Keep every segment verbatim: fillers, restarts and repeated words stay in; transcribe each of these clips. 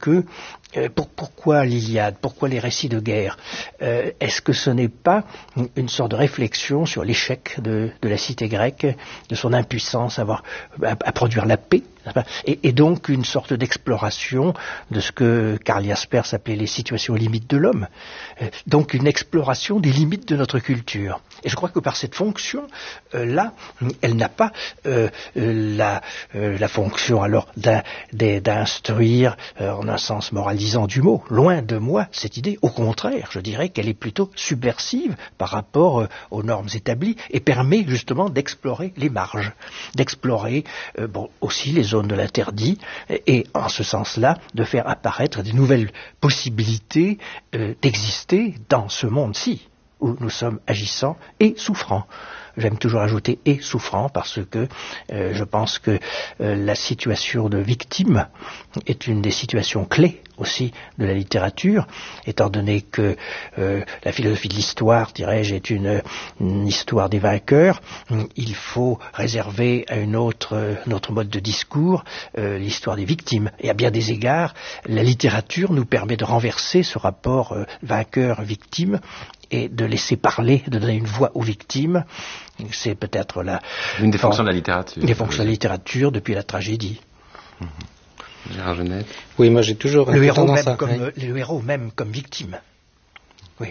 que euh, pour, pourquoi l'Iliade, pourquoi les récits de guerre euh, Est-ce que ce n'est pas une sorte de réflexion sur l'échec de, de la cité grecque, de son impuissance à, avoir, à, à produire la paix, et, et donc une sorte d'exploration de ce que Karl Jaspers appelait les situations limites de l'homme, euh, donc une exploration des limites de notre culture. Et je crois que par cette fonction, euh, là, elle n'a pas euh, la, euh, la fonction alors d'un, d'instruire euh, en un sens moralisant du mot. Loin de moi cette idée. Au contraire, je dirais qu'elle est plutôt subversive par rapport euh, aux normes établies et permet justement d'explorer les marges, d'explorer euh, bon, aussi les zones de l'interdit et, et en ce sens-là de faire apparaître des nouvelles possibilités euh, d'exister dans ce monde-ci où nous sommes agissants et souffrants. J'aime toujours ajouter « et souffrant » parce que euh, je pense que euh, la situation de victime est une des situations clés aussi de la littérature, étant donné que euh, la philosophie de l'histoire, dirais-je, est une, une histoire des vainqueurs. Il faut réserver à une autre, un autre mode de discours euh, l'histoire des victimes. Et à bien des égards, la littérature nous permet de renverser ce rapport euh, vainqueur-victime et de laisser parler, de donner une voix aux victimes. C'est peut-être la... Une des fonctions de la littérature. Des fonctions de la littérature depuis la tragédie. Mmh. Gérard Genette. Oui, moi j'ai toujours... Le héros, même à... comme, oui. le héros même comme victime. Oui.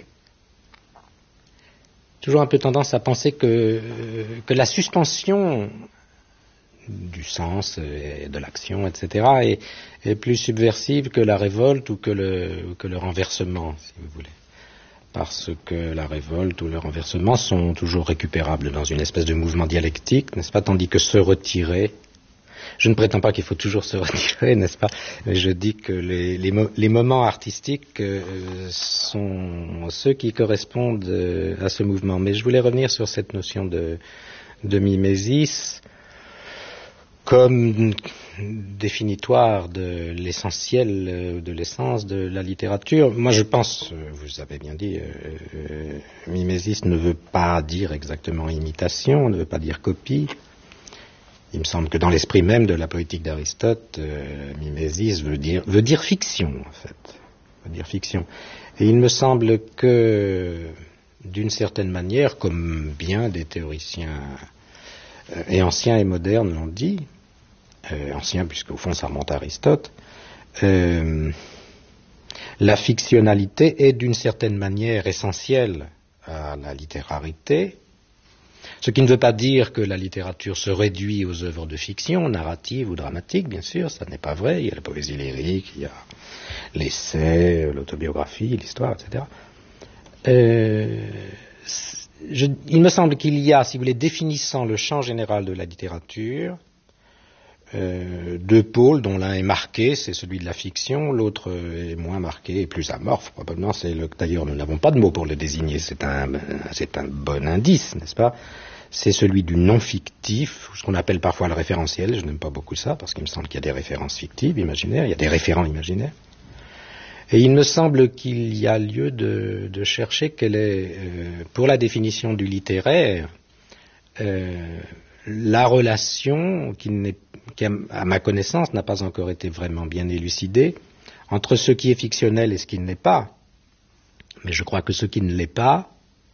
Toujours un peu tendance à penser que, que la suspension du sens et de l'action, et cetera, est, est plus subversive que la révolte ou que le, que le renversement, si vous voulez. Parce que la révolte ou le renversement sont toujours récupérables dans une espèce de mouvement dialectique, n'est-ce pas, tandis que se retirer, je ne prétends pas qu'il faut toujours se retirer, n'est-ce pas, mais je dis que les, les, mo- les moments artistiques euh, sont ceux qui correspondent euh, à ce mouvement. Mais je voulais revenir sur cette notion de, de mimésis comme définitoire de l'essentiel, de l'essence de la littérature. Moi je pense, vous avez bien dit, euh, euh, mimésis ne veut pas dire exactement imitation, ne veut pas dire copie. Il me semble que dans l'esprit même de la poétique d'Aristote, euh, mimésis veut dire, veut dire fiction, en fait. Veut dire fiction. Et il me semble que, d'une certaine manière, comme bien des théoriciens euh, et anciens et modernes l'ont dit, Euh, ancien puisqu'au fond ça remonte à Aristote, euh, la fictionnalité est d'une certaine manière essentielle à la littérarité, ce qui ne veut pas dire que la littérature se réduit aux œuvres de fiction, narratives ou dramatiques, bien sûr, ça n'est pas vrai, il y a la poésie lyrique, il y a l'essai, l'autobiographie, l'histoire, et cetera. Euh, je, il me semble qu'il y a, si vous voulez, définissant le champ général de la littérature, Euh, deux pôles dont l'un est marqué, c'est celui de la fiction, l'autre est moins marqué et plus amorphe, probablement. C'est le, d'ailleurs, nous n'avons pas de mot pour le désigner, c'est un, c'est un bon indice, n'est-ce pas? C'est celui du non fictif, ce qu'on appelle parfois le référentiel. Je n'aime pas beaucoup ça, parce qu'il me semble qu'il y a des références fictives, imaginaires, il y a des référents imaginaires. Et il me semble qu'il y a lieu de, de chercher quelle est, euh, pour la définition du littéraire, euh, la relation qui, n'est, qui, à ma connaissance, n'a pas encore été vraiment bien élucidée entre ce qui est fictionnel et ce qui ne l'est pas. Mais je crois que ce qui ne l'est pas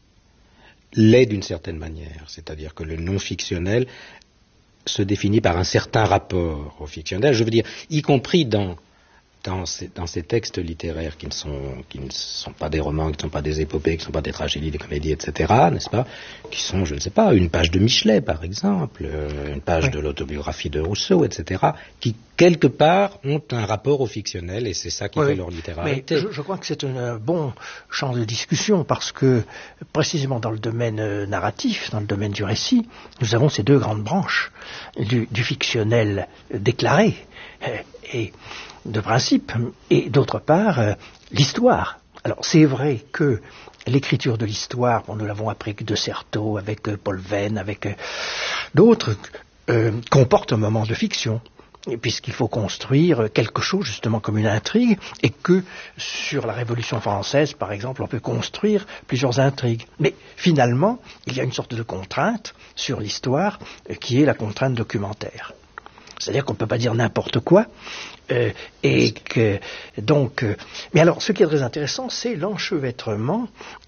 l'est d'une certaine manière. C'est-à-dire que le non-fictionnel se définit par un certain rapport au fictionnel. Je veux dire, y compris dans... Dans ces, dans ces textes littéraires qui ne, sont, qui ne sont pas des romans, qui ne sont pas des épopées, qui ne sont pas des tragédies, des comédies, et cetera, n'est-ce pas, qui sont, je ne sais pas, une page de Michelet, par exemple, euh, une page oui. de l'autobiographie de Rousseau, et cetera, qui, quelque part, ont un rapport au fictionnel, et c'est ça qui oui, fait leur littérarité. Mais je, je crois que c'est un bon champ de discussion, parce que, précisément dans le domaine narratif, dans le domaine du récit, nous avons ces deux grandes branches, du, du fictionnel déclaré, et de principe, et d'autre part, euh, l'histoire. Alors, c'est vrai que l'écriture de l'histoire, bon, nous l'avons appris avec De Certeau, avec euh, Paul Venn, avec euh, d'autres, euh, comporte un moment de fiction, puisqu'il faut construire quelque chose, justement, comme une intrigue, et que, sur la Révolution française, par exemple, on peut construire plusieurs intrigues. Mais, finalement, il y a une sorte de contrainte sur l'histoire, euh, qui est la contrainte documentaire. C'est-à-dire qu'on ne peut pas dire n'importe quoi. Euh, et que, donc, euh, mais alors, ce qui est très intéressant, c'est l'enchevêtrement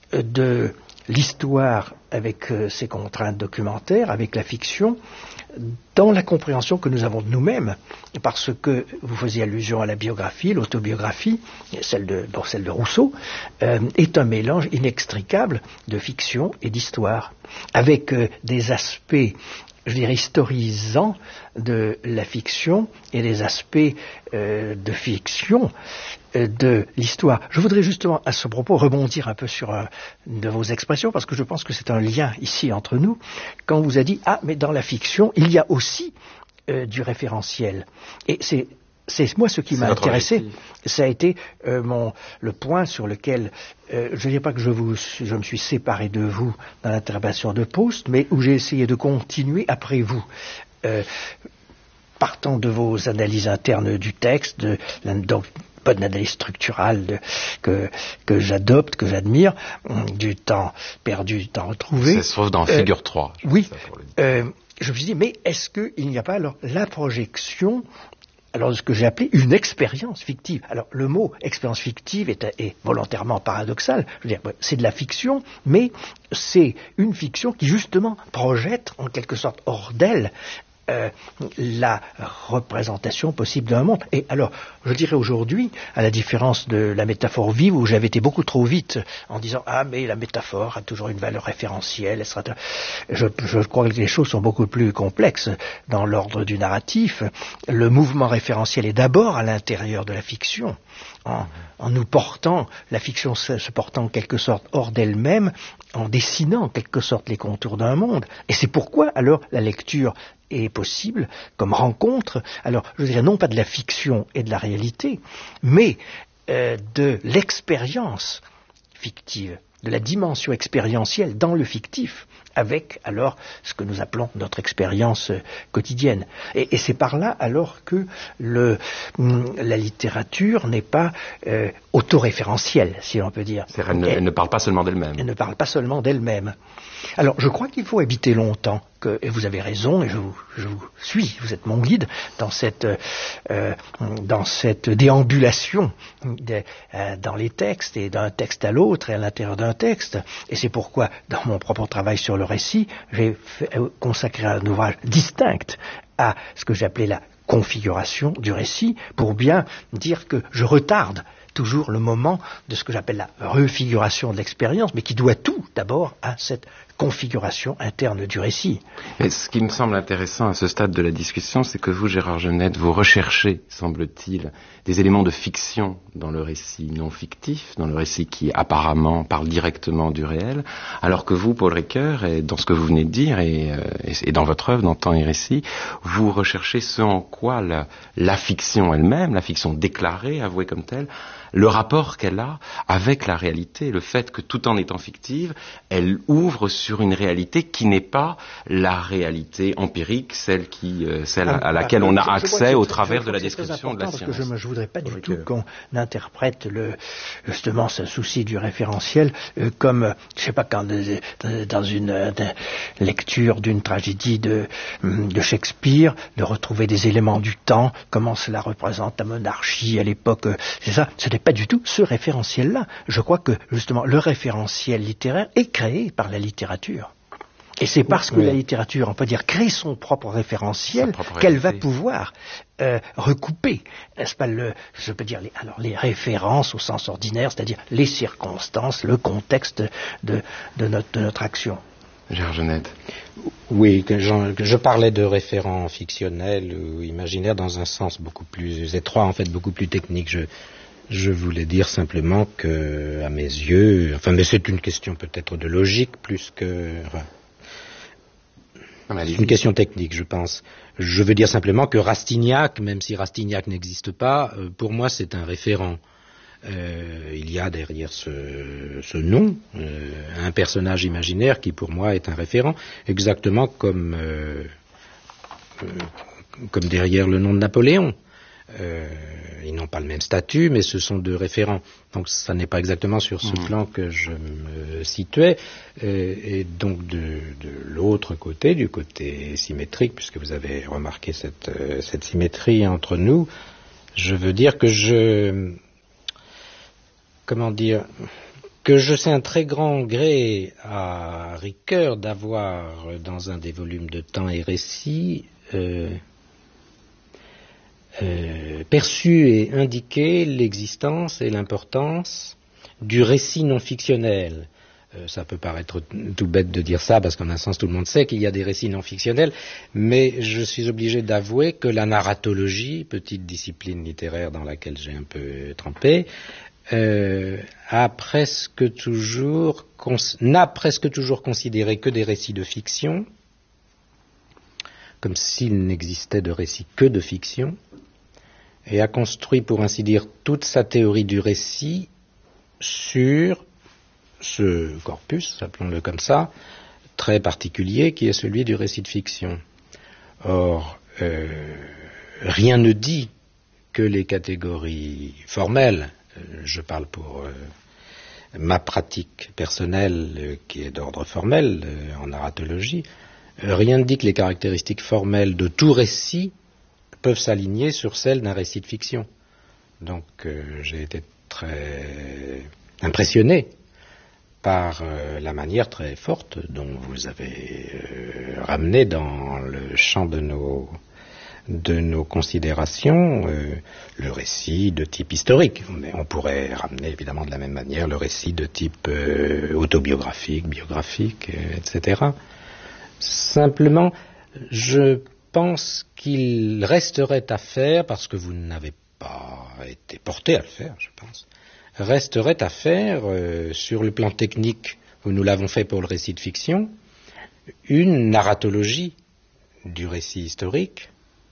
de l'histoire avec euh, ses contraintes documentaires, avec la fiction, dans la compréhension que nous avons de nous-mêmes, parce que vous faisiez allusion à la biographie, l'autobiographie, celle de, bon, celle de Rousseau, euh, est un mélange inextricable de fiction et d'histoire, avec euh, des aspects, je dirais, historisants de la fiction et des aspects euh, de fiction euh, de l'histoire. Je voudrais justement, à ce propos, rebondir un peu sur euh, une de vos expressions, parce que je pense que c'est un lien ici entre nous, quand on vous a dit « Ah, mais dans la fiction, il y a aussi euh, du référentiel ». Et c'est C'est moi ce qui m'a intéressé, ça a été euh, mon, le point sur lequel, euh, je ne dirais pas que je, vous, je me suis séparé de vous dans l'intervention de Proust, mais où j'ai essayé de continuer après vous. Euh, partant de vos analyses internes du texte, de, donc pas d'analyse structurale de, que, que j'adopte, que j'admire, du temps perdu, du temps retrouvé. C'est sauf dans euh, Figure trois. Oui, euh, je me suis dit, mais est-ce qu'il n'y a pas alors la projection, alors ce que j'ai appelé une expérience fictive. Alors le mot expérience fictive est, est volontairement paradoxal. Je veux dire, c'est de la fiction, mais c'est une fiction qui justement projette en quelque sorte hors d'elle euh, la représentation possible d'un monde. Et alors, je dirais aujourd'hui, à la différence de la métaphore vive, où j'avais été beaucoup trop vite en disant « Ah, mais la métaphore a toujours une valeur référentielle, et cetera » Je, je crois que les choses sont beaucoup plus complexes dans l'ordre du narratif. Le mouvement référentiel est d'abord à l'intérieur de la fiction, en, en nous portant, la fiction se, se portant en quelque sorte hors d'elle-même, en dessinant en quelque sorte les contours d'un monde. Et c'est pourquoi, alors, la lecture est possible comme rencontre, alors je dirais non pas de la fiction et de la réalité, mais euh, de l'expérience fictive, de la dimension expérientielle dans le fictif, avec alors ce que nous appelons notre expérience euh, quotidienne. Et, et c'est par là alors que le, hum, la littérature n'est pas euh, autoréférentielle, si l'on peut dire. Elle ne, elle ne parle pas seulement d'elle-même. Elle ne parle pas seulement d'elle-même. Alors, je crois qu'il faut habiter longtemps, que, et vous avez raison, et je vous, je vous suis, vous êtes mon guide dans cette, euh, dans cette déambulation de, euh, dans les textes, et d'un texte à l'autre, et à l'intérieur d'un texte. Et c'est pourquoi, dans mon propre travail sur le récit, j'ai fait, euh, consacré un ouvrage distinct à ce que j'appelais la configuration du récit, pour bien dire que je retarde toujours le moment de ce que j'appelle la refiguration de l'expérience, mais qui doit tout d'abord à cette configuration interne du récit. Et ce qui me semble intéressant à ce stade de la discussion, c'est que vous, Gérard Genette, vous recherchez, semble-t-il, des éléments de fiction dans le récit non fictif, dans le récit qui apparemment parle directement du réel, alors que vous, Paul Ricoeur, et dans ce que vous venez de dire, et, et, et dans votre œuvre, dans Temps et Récit, vous recherchez ce en quoi la, la fiction elle-même, la fiction déclarée, avouée comme telle, le rapport qu'elle a avec la réalité, le fait que tout en étant fictive, elle ouvre sur une réalité qui n'est pas la réalité empirique, celle, qui, euh, celle à, à laquelle on a accès au travers de la description de la science. Parce que je ne voudrais pas du tout qu'on interprète le, justement ce souci du référentiel euh, comme, je ne sais pas, quand euh, dans une euh, lecture d'une tragédie de, de Shakespeare, de retrouver des éléments du temps, comment cela représente la monarchie à l'époque, euh, c'est ça, ce n'est pas du tout ce référentiel-là. Je crois que, justement, le référentiel littéraire est créé par la littérature. Et c'est parce que oui. la littérature, on peut dire, crée son propre référentiel propre qu'elle va pouvoir euh, recouper, n'est-ce pas, le, je peux dire, les, alors, les références au sens ordinaire, c'est-à-dire les circonstances, le contexte de, de, notre, de notre action. Gérard Genette. Oui, que je, que je parlais de référents fictionnels ou imaginaires dans un sens beaucoup plus étroit, en fait, beaucoup plus technique. Je, Je voulais dire simplement que, à mes yeux, enfin, mais c'est une question peut-être de logique plus que, enfin, c'est une question technique, je pense. Je veux dire simplement que Rastignac, même si Rastignac n'existe pas, pour moi c'est un référent. Euh, il y a derrière ce, ce nom euh, un personnage imaginaire qui pour moi est un référent, exactement comme, euh, euh, comme derrière le nom de Napoléon. Euh, ils n'ont pas le même statut, mais ce sont deux référents. Donc ça n'est pas exactement sur ce mmh. plan que je me situais. Euh, et donc de, de l'autre côté, du côté symétrique, puisque vous avez remarqué cette, euh, cette symétrie entre nous, je veux dire que je... Comment dire que je sais un très grand gré à Ricoeur d'avoir, dans un des volumes de Temps et Récit, euh, euh, perçu et indiqué l'existence et l'importance du récit non fictionnel. Euh, ça peut paraître tout bête de dire ça, parce qu'en un sens tout le monde sait qu'il y a des récits non fictionnels, mais je suis obligé d'avouer que la narratologie, petite discipline littéraire dans laquelle j'ai un peu trempé, Euh, a presque toujours cons- n'a presque toujours considéré que des récits de fiction, comme s'il n'existait de récits que de fiction, et a construit, pour ainsi dire, toute sa théorie du récit sur ce corpus, appelons-le comme ça, très particulier, qui est celui du récit de fiction. Or, euh, rien ne dit que les catégories formelles, je parle pour euh, ma pratique personnelle euh, qui est d'ordre formel euh, en narratologie, euh, rien ne dit que les caractéristiques formelles de tout récit peuvent s'aligner sur celles d'un récit de fiction. Donc euh, j'ai été très impressionné par euh, la manière très forte dont vous avez euh, ramené dans le champ de nos de nos considérations, euh, le récit de type historique. Mais on pourrait ramener évidemment de la même manière le récit de type euh, autobiographique, biographique, euh, et cetera. Simplement, je pense qu'il resterait à faire, parce que vous n'avez pas été porté à le faire, je pense, resterait à faire euh, sur le plan technique, où nous l'avons fait pour le récit de fiction, une narratologie du récit historique,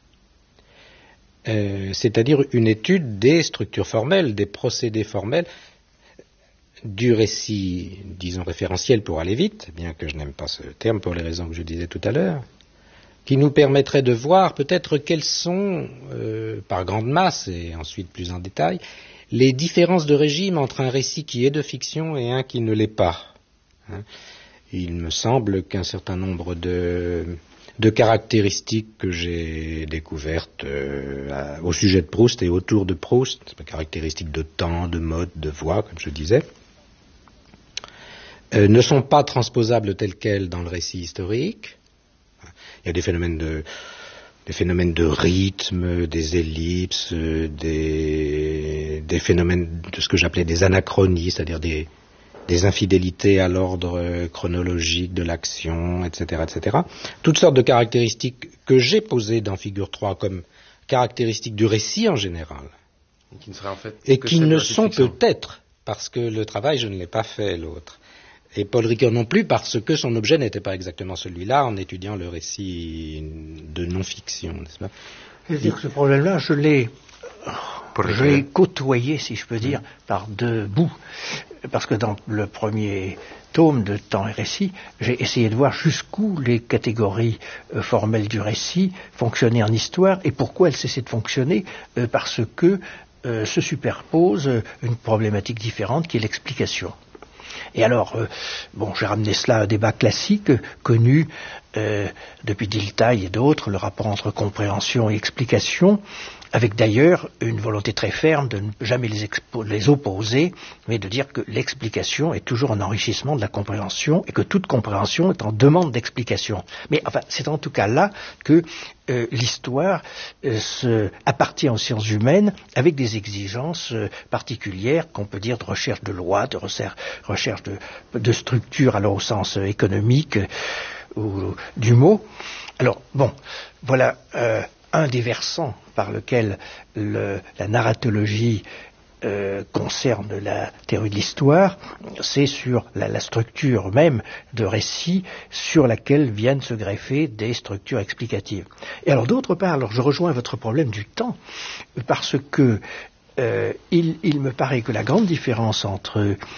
Euh, c'est-à-dire une étude des structures formelles, des procédés formels, du récit, disons référentiel pour aller vite, bien que je n'aime pas ce terme pour les raisons que je disais tout à l'heure, qui nous permettrait de voir peut-être quelles sont, euh, par grande masse et ensuite plus en détail, les différences de régime entre un récit qui est de fiction et un qui ne l'est pas. Hein. Il me semble qu'un certain nombre de... de caractéristiques que j'ai découvertes euh, à, au sujet de Proust et autour de Proust, caractéristiques de temps, de mode, de voix, comme je disais, euh, ne sont pas transposables telles quelles dans le récit historique. Il y a des phénomènes de, des phénomènes de rythme, des ellipses, des, des phénomènes de ce que j'appelais des anachronies, c'est-à-dire des des infidélités à l'ordre chronologique de l'action, et cetera, et cetera. Toutes sortes de caractéristiques que j'ai posées dans Figure trois comme caractéristiques du récit en général, et qui ne, en fait et qui ne sont peut-être, parce que le travail, je ne l'ai pas fait, l'autre, et Paul Ricoeur non plus, parce que son objet n'était pas exactement celui-là en étudiant le récit de non-fiction, n'est-ce pas? C'est-à-dire que ce problème-là, je l'ai... Je l'ai côtoyé, si je peux dire, mmh. par deux bouts. Parce que dans le premier tome de Temps et Récit, j'ai essayé de voir jusqu'où les catégories euh, formelles du récit fonctionnaient en histoire et pourquoi elles cessaient de fonctionner, euh, parce que euh, se superpose une problématique différente qui est l'explication. Et alors, euh, bon, j'ai ramené cela à un débat classique, connu euh, depuis Dilthey et d'autres, le rapport entre compréhension et explication, avec d'ailleurs une volonté très ferme de ne jamais les, expo- les opposer, mais de dire que l'explication est toujours un enrichissement de la compréhension et que toute compréhension est en demande d'explication. Mais enfin, c'est en tout cas là que euh, l'histoire euh, se, appartient aux sciences humaines avec des exigences euh, particulières qu'on peut dire de recherche de loi, de recherche, recherche de, de structure, alors au sens euh, économique euh, ou du mot. Alors, bon, voilà... Euh, un des versants par lequel le, la narratologie euh, concerne la théorie de l'histoire, c'est sur la, la structure même de récit sur laquelle viennent se greffer des structures explicatives. Et alors d'autre part, alors je rejoins votre problème du temps, parce que euh, il, il me paraît que la grande différence entre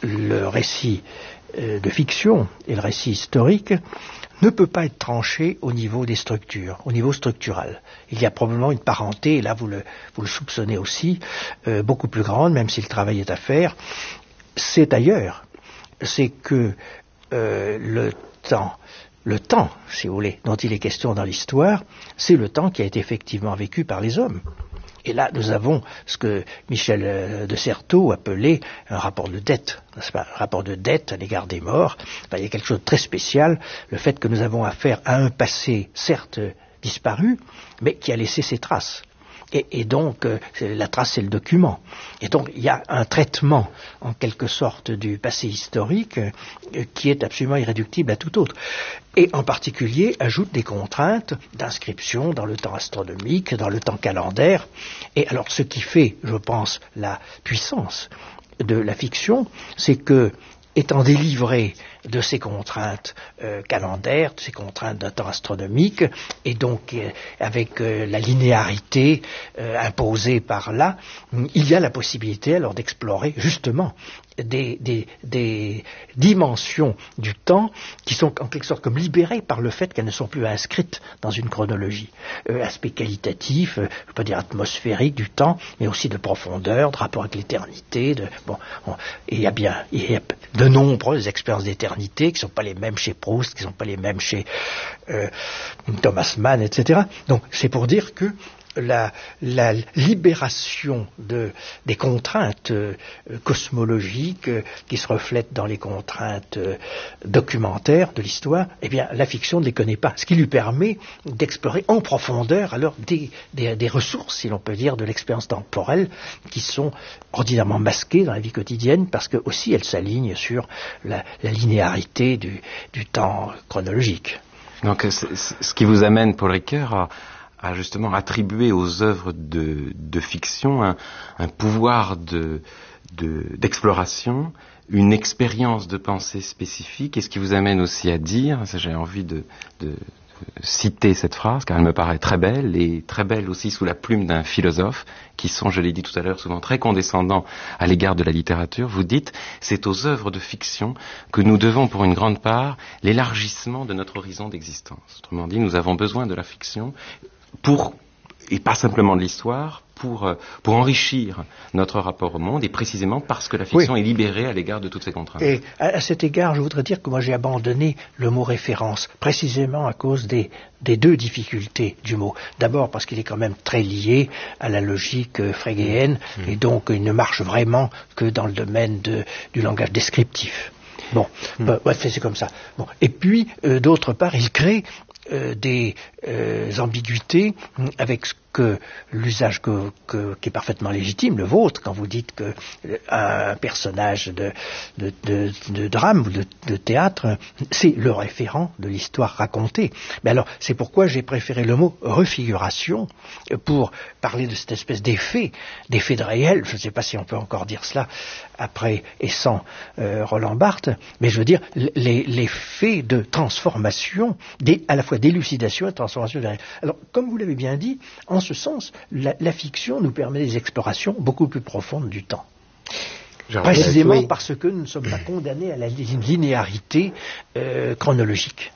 le récit euh, de fiction et le récit historique ne peut pas être tranché au niveau des structures, au niveau structural. Il y a probablement une parenté, et là vous le, vous le soupçonnez aussi, euh, beaucoup plus grande, même si le travail est à faire. C'est ailleurs, c'est que euh, le temps, le temps, si vous voulez, dont il est question dans l'histoire, c'est le temps qui a été effectivement vécu par les hommes. Et là, nous avons ce que Michel de Certeau appelait un rapport de dette, n'est-ce pas ? Un rapport de dette à l'égard des morts. Enfin, il y a quelque chose de très spécial, le fait que nous avons affaire à un passé, certes disparu, mais qui a laissé ses traces. Et, et donc, euh, la trace, c'est le document. Et donc, il y a un traitement, en quelque sorte, du passé historique euh, qui est absolument irréductible à tout autre. Et en particulier, ajoute des contraintes d'inscription dans le temps astronomique, dans le temps calendaire. Et alors, ce qui fait, je pense, la puissance de la fiction, c'est que, étant délivré de ces contraintes euh, calendaires, de ces contraintes d'un temps astronomique, et donc euh, avec euh, la linéarité euh, imposée par là, il y a la possibilité alors d'explorer justement des, des, des dimensions du temps qui sont en quelque sorte comme libérées par le fait qu'elles ne sont plus inscrites dans une chronologie. Euh, aspect qualitatif, euh, je peux dire atmosphérique du temps, mais aussi de profondeur, de rapport avec l'éternité. De, bon, on, il y a bien il y a de nombreuses expériences d'éternité qui ne sont pas les mêmes chez Proust, qui ne sont pas les mêmes chez euh, Thomas Mann, et cetera. Donc c'est pour dire que La, la libération de, des contraintes euh, cosmologiques euh, qui se reflètent dans les contraintes euh, documentaires de l'histoire, eh bien, la fiction ne les connaît pas. Ce qui lui permet d'explorer en profondeur alors des, des, des ressources, si l'on peut dire, de l'expérience temporelle qui sont ordinairement masquées dans la vie quotidienne parce que aussi elles s'alignent sur la, la linéarité du, du temps chronologique. Donc, c'est, c'est ce qui vous amène, Paul Ricoeur, à à justement attribuer aux œuvres de, de fiction un, un pouvoir de, de, d'exploration, une expérience de pensée spécifique, et ce qui vous amène aussi à dire, j'ai envie de, de, de citer cette phrase, car elle me paraît très belle, et très belle aussi sous la plume d'un philosophe, qui sont, je l'ai dit tout à l'heure, souvent très condescendants à l'égard de la littérature. Vous dites, c'est aux œuvres de fiction que nous devons pour une grande part l'élargissement de notre horizon d'existence. Autrement dit, nous avons besoin de la fiction pour, et pas simplement de l'histoire, pour, pour enrichir notre rapport au monde, et précisément parce que la fiction oui. est libérée à l'égard de toutes ces contraintes. Et à, à cet égard, je voudrais dire que moi j'ai abandonné le mot référence, précisément à cause des, des deux difficultés du mot. D'abord parce qu'il est quand même très lié à la logique euh, frégéenne, mmh. et donc il ne marche vraiment que dans le domaine de, du langage descriptif. Bon, mmh. bah, ouais, c'est comme ça. Bon. Et puis, euh, d'autre part, il crée Euh, des euh, ambiguïtés avec ce que l'usage que, que, qui est parfaitement légitime, le vôtre, quand vous dites que euh, un personnage de, de, de, de drame ou de, de théâtre, c'est le référent de l'histoire racontée. Mais alors, c'est pourquoi j'ai préféré le mot refiguration pour parler de cette espèce d'effet, d'effet de réel. Je ne sais pas si on peut encore dire cela après et sans euh, Roland Barthes, mais je veux dire les, l'effet de transformation, des, à la fois d'élucidation et de transformation de réel. Alors, comme vous l'avez bien dit, en ce sens, la, la fiction nous permet des explorations beaucoup plus profondes du temps. Genre, précisément oui. parce que nous ne sommes pas condamnés à la linéarité euh, chronologique.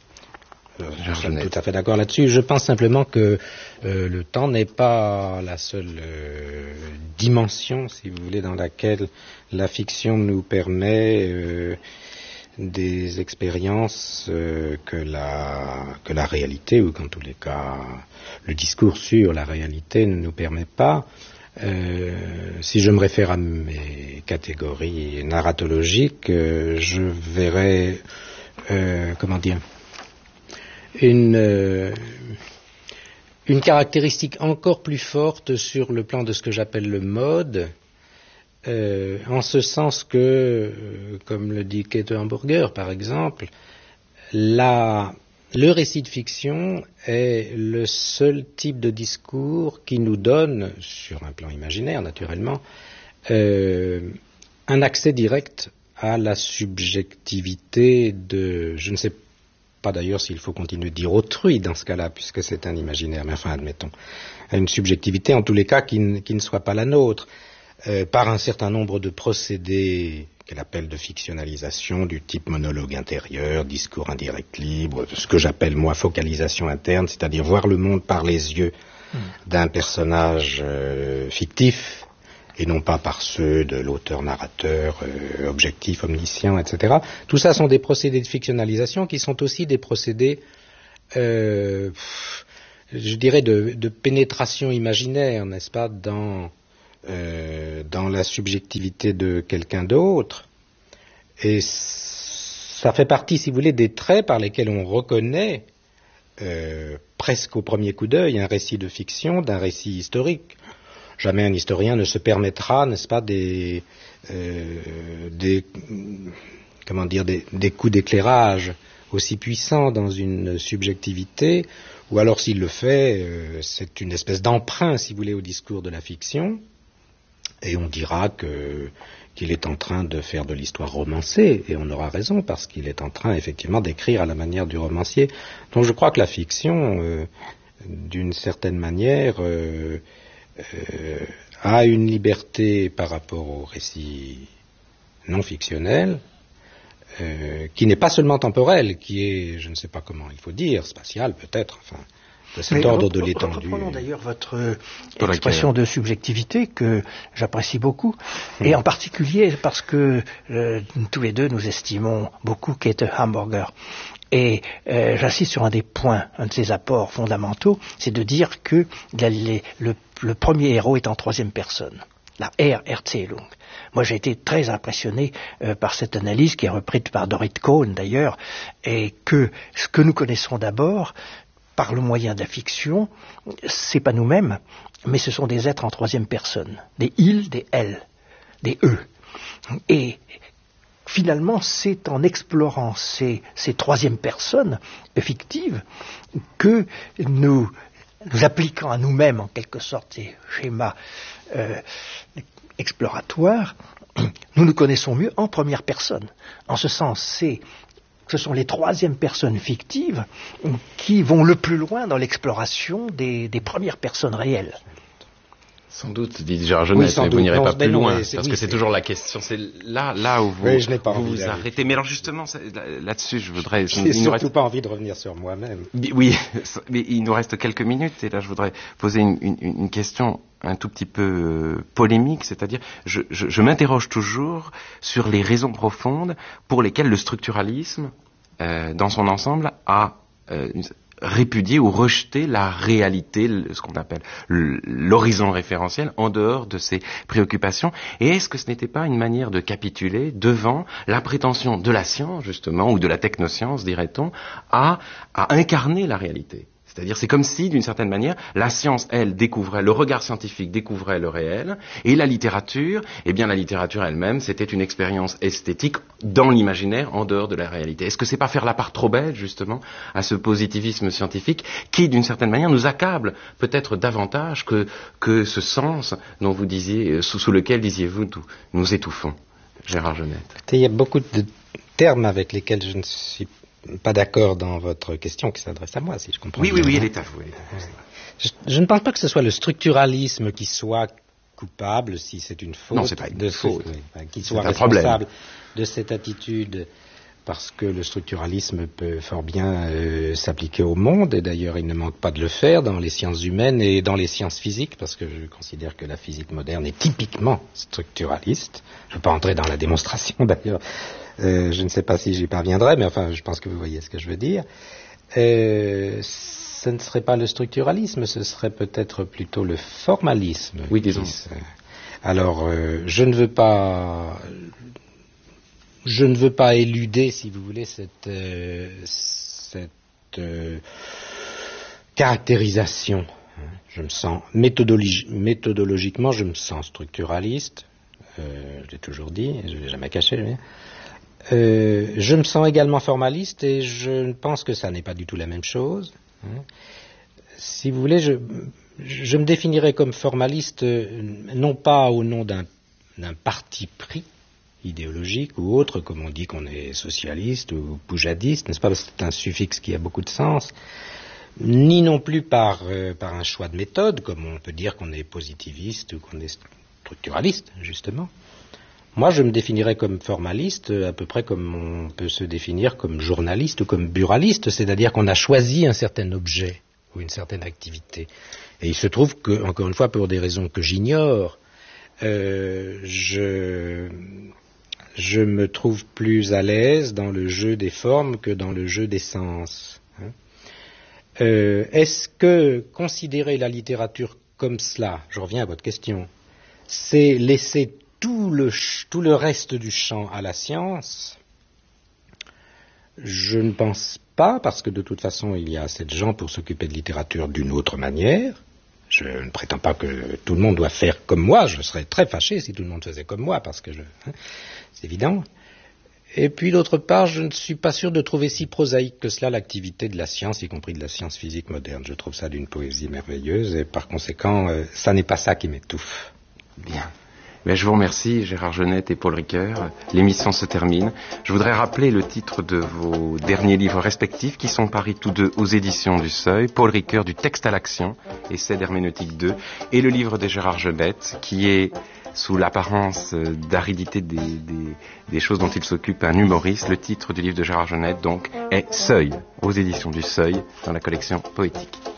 Je suis tout à fait d'accord là-dessus. Je pense simplement que euh, le temps n'est pas la seule euh, dimension, si vous voulez, dans laquelle la fiction nous permet euh, des expériences euh, que la que la réalité, ou qu'en tous les cas le discours sur la réalité ne nous permet pas. Euh, si je me réfère à mes catégories narratologiques, euh, je verrais, euh, comment dire, une, euh, une caractéristique encore plus forte sur le plan de ce que j'appelle le mode, euh, en ce sens que, euh, comme le dit Käthe Hamburger par exemple, la, le récit de fiction est le seul type de discours qui nous donne, sur un plan imaginaire naturellement, euh, un accès direct à la subjectivité de, je ne sais pas, pas d'ailleurs s'il faut continuer de dire autrui dans ce cas-là, puisque c'est un imaginaire, mais enfin admettons, à une subjectivité en tous les cas qui, n- qui ne soit pas la nôtre. euh, par un certain nombre de procédés qu'elle appelle de fictionnalisation, du type monologue intérieur, discours indirect libre, ce que j'appelle moi focalisation interne, c'est-à-dire voir le monde par les yeux mmh. d'un personnage euh, fictif, et non pas par ceux de l'auteur-narrateur euh, objectif, omniscient, et cetera. Tout ça sont des procédés de fictionnalisation qui sont aussi des procédés, euh, je dirais, de, de pénétration imaginaire, n'est-ce pas, dans, euh, dans la subjectivité de quelqu'un d'autre. Et ça fait partie, si vous voulez, des traits par lesquels on reconnaît, euh, presque au premier coup d'œil, un récit de fiction d'un récit historique. Jamais un historien ne se permettra, n'est-ce pas, des, euh, des, comment dire, des, des coups d'éclairage aussi puissants dans une subjectivité, ou alors s'il le fait, euh, c'est une espèce d'emprunt, si vous voulez, au discours de la fiction, et on dira que, qu'il est en train de faire de l'histoire romancée, et on aura raison, parce qu'il est en train, effectivement, d'écrire à la manière du romancier. Donc je crois que la fiction, euh, d'une certaine manière, euh, Euh, a une liberté par rapport au récit non fictionnel euh, qui n'est pas seulement temporel, qui est, je ne sais pas comment il faut dire, spatial peut-être, enfin, de cet ordre de l'étendue. Reprenons d'ailleurs votre euh, expression de subjectivité que j'apprécie beaucoup, mmh. et en particulier parce que euh, tous les deux nous estimons beaucoup Käthe Hamburger. Et euh, j'insiste sur un des points, un de ses apports fondamentaux, c'est de dire que les, le, le premier héros est en troisième personne, la Er-Erzählung. Moi j'ai été très impressionné euh, par cette analyse qui est reprise par Dorit Cohn d'ailleurs, et que ce que nous connaissons d'abord, par le moyen de la fiction, c'est pas nous-mêmes, mais ce sont des êtres en troisième personne, des ils, des elles, des eux. Et finalement, c'est en explorant ces, ces troisième personnes fictives que nous, nous appliquant à nous-mêmes en quelque sorte ces schémas euh, exploratoires, nous nous connaissons mieux en première personne. En ce sens, c'est, ce sont les troisième personnes fictives qui vont le plus loin dans l'exploration des, des premières personnes réelles. Sans doute, dit Gérard Genette, oui, mais vous n'irez pas plus loin, parce oui, que c'est toujours la question, c'est là, là où vous oui, je n'ai pas vous, envie vous arrêtez. Mais alors justement, là-dessus, je voudrais... Je n'ai surtout reste... pas envie de revenir sur moi-même. Oui, mais il nous reste quelques minutes, et là je voudrais poser une, une, une question un tout petit peu euh, polémique, c'est-à-dire, je, je, je m'interroge toujours sur les raisons profondes pour lesquelles le structuralisme, euh, dans son ensemble, a... Euh, une, répudier ou rejeter la réalité, ce qu'on appelle l'horizon référentiel, en dehors de ses préoccupations. Et est-ce que ce n'était pas une manière de capituler devant la prétention de la science, justement, ou de la technoscience, dirait-on, à, à incarner la réalité ? C'est-à-dire, c'est comme si, d'une certaine manière, la science, elle, découvrait, le regard scientifique découvrait le réel, et la littérature, eh bien, la littérature elle-même, c'était une expérience esthétique dans l'imaginaire, en dehors de la réalité. Est-ce que c'est pas faire la part trop belle, justement, à ce positivisme scientifique, qui, d'une certaine manière, nous accable peut-être davantage que, que ce sens dont vous disiez, sous, sous lequel, disiez-vous, nous, nous étouffons, Gérard Genette? Il y a beaucoup de termes avec lesquels je ne suis pas pas d'accord dans votre question qui s'adresse à moi, si je comprends oui, bien. Oui, oui, elle est à vous. Je, je ne pense pas que ce soit le structuralisme qui soit coupable, si c'est une faute, non, c'est pas une de faute. Ce, qui soit responsable de cette attitude, parce que le structuralisme peut fort bien euh, s'appliquer au monde, et d'ailleurs il ne manque pas de le faire dans les sciences humaines et dans les sciences physiques, parce que je considère que la physique moderne est typiquement structuraliste. Je ne vais pas entrer dans la démonstration d'ailleurs. Euh, je ne sais pas si j'y parviendrai, mais enfin, je pense que vous voyez ce que je veux dire. Euh, ce ne serait pas le structuralisme, ce serait peut-être plutôt le formalisme. Oui, disons. Alors, euh, je ne veux pas, je ne veux pas éluder, si vous voulez, cette, euh, cette euh, caractérisation. Je me sens méthodologi- méthodologiquement, je me sens structuraliste. Euh, je l'ai toujours dit, je ne l'ai jamais caché. Mais... Euh, je me sens également formaliste et je pense que ça n'est pas du tout la même chose. Hein. Si vous voulez, je, je me définirais comme formaliste non pas au nom d'un, d'un parti pris idéologique ou autre, comme on dit qu'on est socialiste ou poujadiste, n'est-ce pas, c'est un suffixe qui a beaucoup de sens, ni non plus par, euh, par un choix de méthode, comme on peut dire qu'on est positiviste ou qu'on est structuraliste, justement. Moi, je me définirais comme formaliste, à peu près comme on peut se définir comme journaliste ou comme buraliste, c'est-à-dire qu'on a choisi un certain objet ou une certaine activité. Et il se trouve que, encore une fois, pour des raisons que j'ignore, euh, je, je me trouve plus à l'aise dans le jeu des formes que dans le jeu des sens. Hein. Euh, est-ce que considérer la littérature comme cela, je reviens à votre question, c'est laisser tout le, tout le reste du champ à la science? Je ne pense pas, parce que de toute façon, il y a assez de gens pour s'occuper de littérature d'une autre manière. Je ne prétends pas que tout le monde doit faire comme moi. Je serais très fâché si tout le monde faisait comme moi, parce que je, hein, c'est évident. Et puis, d'autre part, je ne suis pas sûr de trouver si prosaïque que cela l'activité de la science, y compris de la science physique moderne. Je trouve ça d'une poésie merveilleuse, et par conséquent, euh, ça n'est pas ça qui m'étouffe. Bien. Mais je vous remercie, Gérard Genette et Paul Ricoeur. L'émission se termine. Je voudrais rappeler le titre de vos derniers livres respectifs qui sont parus tous deux aux éditions du Seuil. Paul Ricoeur, Du texte à l'action, Essai d'herméneutique deux, et le livre de Gérard Genette qui est, sous l'apparence d'aridité des, des, des choses dont il s'occupe, un humoriste. Le titre du livre de Gérard Genette, donc, est Seuil, aux éditions du Seuil, dans la collection poétique.